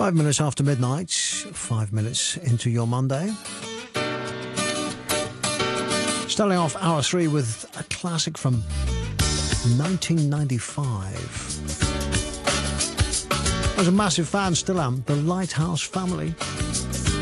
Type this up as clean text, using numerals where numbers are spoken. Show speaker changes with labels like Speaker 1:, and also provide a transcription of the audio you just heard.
Speaker 1: 5 minutes after midnight, 5 minutes into your Monday. Starting off hour three with a classic from 1995. I was a massive fan, still am, the Lighthouse Family.